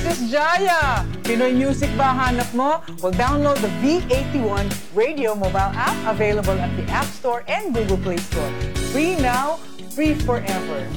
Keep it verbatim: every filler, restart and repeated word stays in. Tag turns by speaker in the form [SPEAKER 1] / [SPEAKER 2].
[SPEAKER 1] this is Jaya! Pinoy music ba hanap mo? Well, download the V eighty-one Radio mobile app available at the App Store and Google Play Store. Free now, free forever.